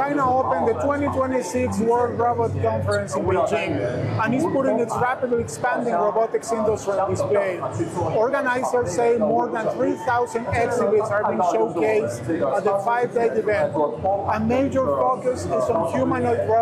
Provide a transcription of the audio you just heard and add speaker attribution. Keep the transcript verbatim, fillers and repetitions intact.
Speaker 1: China opened the twenty twenty-six World Robot Conference in Beijing and is putting its rapidly expanding robotics industry on display. Organizers say more than three thousand exhibits are being showcased at the five-day event. A major focus is on humanoid robots